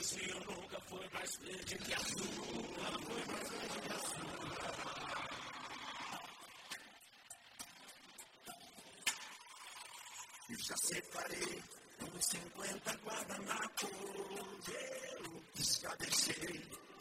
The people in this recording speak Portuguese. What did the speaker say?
Rio nunca foi mais verde que azul. Nunca foi mais verde que azul. Eu já separei uns 50 guardanapos. Eu já deixei